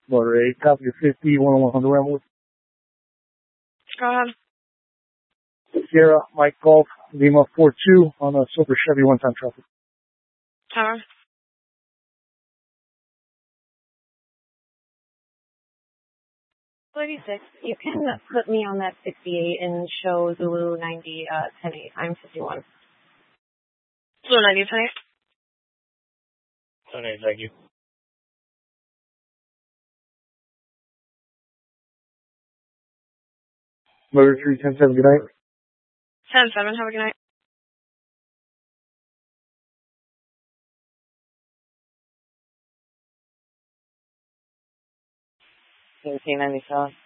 Motor 8, copy 50, 101 Honda Ram. Go ahead. Sierra, Mike Golf, Lima 42 on a silver Chevy one-time traffic. Tower. You can put me on that 68 and show Zulu 90 10-8. I'm 51. Zulu 90 10-8. 10-8, thank you. Motor 3, 10-7, good night. 10-7, have a good night. $17.97.